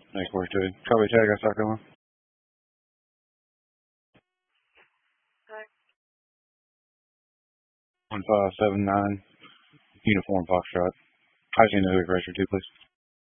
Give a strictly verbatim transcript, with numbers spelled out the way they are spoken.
Next work to it. Copy tag, I start going. one five seven nine, Uniform Foxtrot. I just need to know who you're registered to, please.